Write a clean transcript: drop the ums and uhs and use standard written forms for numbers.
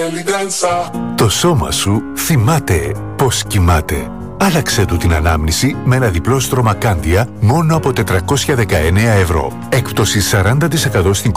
Το σώμα σου θυμάται πώς κοιμάται. Άλλαξε του την ανάμνηση με ένα διπλό στρώμα Κάντια μόνο από 419 ευρώ. Έκπτωση 40% στην